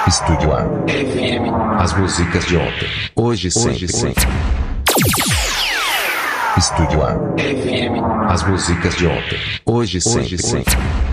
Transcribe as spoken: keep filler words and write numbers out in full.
Estúdio A. F M. As músicas de ontem. Hoje sempre. Hoje, sempre. Estúdio A. F M. As músicas de ontem. Hoje sempre. Hoje, sempre.